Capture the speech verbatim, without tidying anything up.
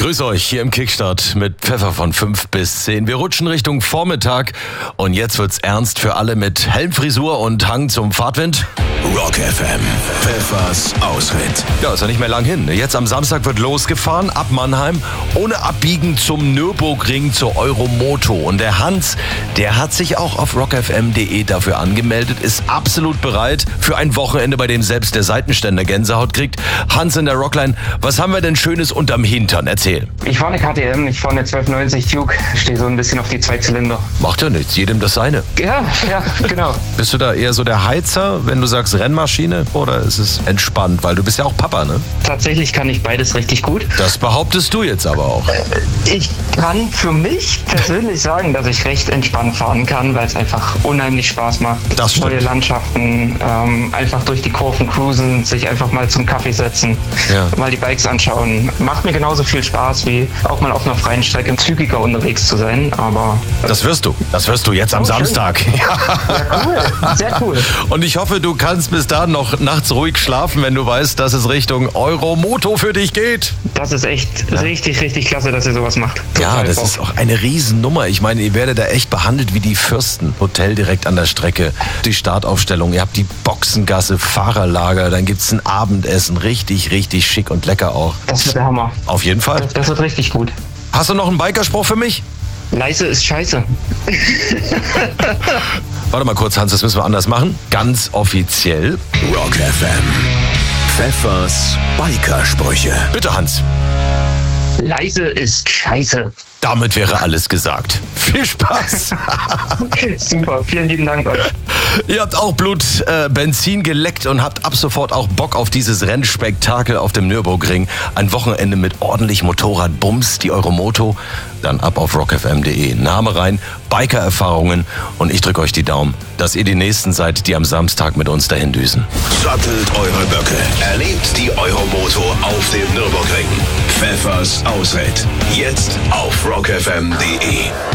Grüß euch hier im Kickstart mit Pfeffer von fünf bis zehn. Wir rutschen Richtung Vormittag und jetzt wird's ernst für alle mit Helmfrisur und Hang zum Fahrtwind. Rock F M, Pfeffers Ausritt. Ja, ist ja nicht mehr lang hin. Jetzt am Samstag wird losgefahren ab Mannheim, ohne Abbiegen zum Nürburgring zur Euromoto. Und der Hans, der hat sich auch auf rock f m punkt d e dafür angemeldet, ist absolut bereit für ein Wochenende, bei dem selbst der Seitenständer Gänsehaut kriegt. Hans in der Rockline, was haben wir denn Schönes unterm Hintern? Erzähl. Ich fahre eine K T M, ich fahre eine zwölf neunzig Duke, stehe so ein bisschen auf die Zweizylinder. Macht ja nichts, jedem das seine. Ja, ja, genau. Bist du da eher so der Heizer, wenn du sagst Rennmaschine, oder ist es entspannt? Weil du bist ja auch Papa, ne? Tatsächlich kann ich beides richtig gut. Das behauptest du jetzt aber auch. Ich kann für mich persönlich sagen, dass ich recht entspannt fahren kann, weil es einfach unheimlich Spaß macht. Das stimmt. Neue Landschaften, ähm, einfach durch die Kurven cruisen, sich einfach mal zum Kaffee setzen, Ja. mal die Bikes anschauen. Macht mir genauso viel Spaß, wie auch mal auf einer freien Strecke zügiger unterwegs zu sein, aber... Das wirst du. Das wirst du jetzt am Oh, schön. Samstag. Ja, cool. Sehr cool. Und ich hoffe, du kannst bis dahin noch nachts ruhig schlafen, wenn du weißt, dass es Richtung Euromoto für dich geht. Das ist echt richtig, richtig klasse, dass ihr sowas macht. Ja, Total das Bock. ist auch eine Riesennummer. Ich meine, ihr werdet da echt behandelt wie die Fürsten. Hotel direkt an der Strecke, die Startaufstellung, ihr habt die Boxengasse, Fahrerlager, dann gibt's ein Abendessen. Richtig, richtig schick und lecker auch. Das wird der Hammer. Auf jeden Fall. Das, das wird richtig gut. Hast du noch einen Bikerspruch für mich? Leise ist scheiße. Warte mal kurz, Hans, das müssen wir anders machen. Ganz offiziell. Rock F M, Pfeffers Bikersprüche. Bitte, Hans. Leise ist scheiße. Damit wäre alles gesagt. Viel Spaß. Super, vielen lieben Dank euch. Ihr habt auch Blut, äh, Benzin geleckt und habt ab sofort auch Bock auf dieses Rennspektakel auf dem Nürburgring. Ein Wochenende mit ordentlich Motorradbums, die Euromoto. Dann ab auf rock f m punkt d e. Name rein, Biker-Erfahrungen und ich drücke euch die Daumen, dass ihr die Nächsten seid, die am Samstag mit uns dahin düsen. Sattelt eure Böcke. Erlebt die Euromoto auf dem Nürburgring. Pfeffers Ausritt. Jetzt auf rock f m punkt d e.